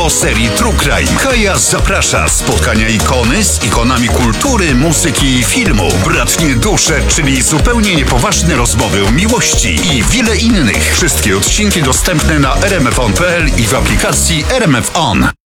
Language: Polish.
O serii True Crime. Kaja zaprasza. Spotkania ikony z ikonami kultury, muzyki i filmu. Bratnie dusze, czyli zupełnie niepoważne rozmowy o miłości i wiele innych. Wszystkie odcinki dostępne na rmfon.pl i w aplikacji RMF On.